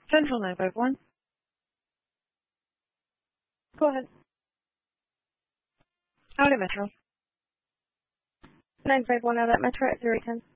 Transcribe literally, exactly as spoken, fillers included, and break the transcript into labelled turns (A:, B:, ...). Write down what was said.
A: Central nine five one. Go ahead. Out at Metro. nine five one out at Metro at zero eight ten.